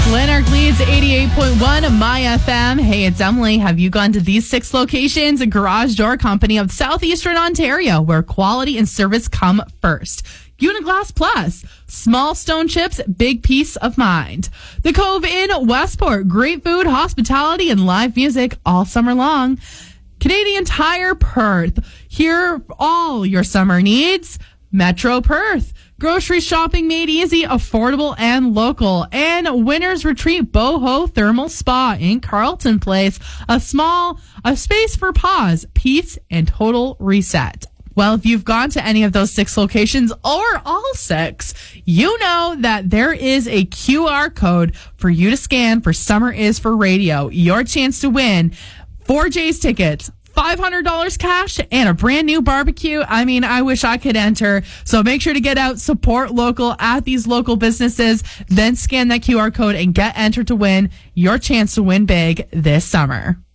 Lanark leads 88.1 My FM. Hey, it's Emily. Have you gone to these 6 locations? A Garage Door Company of Southeastern Ontario, where quality and service come first. Uniglass Plus, small stone chips, big peace of mind. The Cove in Westport, great food, hospitality, and live music all summer long. Canadian Tire Perth, here for all your summer needs. Metro Perth, grocery shopping made easy, affordable, and local. And Winners Retreat Boho Thermal Spa in Carlton Place, a space for pause, peace, and total reset. Well, if you've gone to any of those 6 locations or all 6, you know that there is a QR code for you to scan for Summer is for Radio. Your chance to win 4 J's tickets, $500 cash, and a brand new barbecue. I mean, I wish I could enter. So make sure to get out, support local at these local businesses, then scan that QR code and get entered to win your chance to win big this summer.